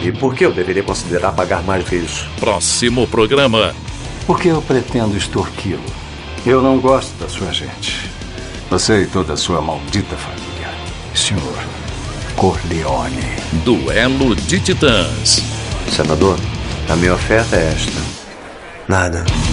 E por que eu deveria considerar pagar mais do que isso? Próximo programa. Porque eu pretendo extorquí-lo. Eu não gosto da sua gente. Você e toda a sua maldita família. Senhor Corleone. Duelo de Titãs. Senador, a minha oferta é esta. Nada.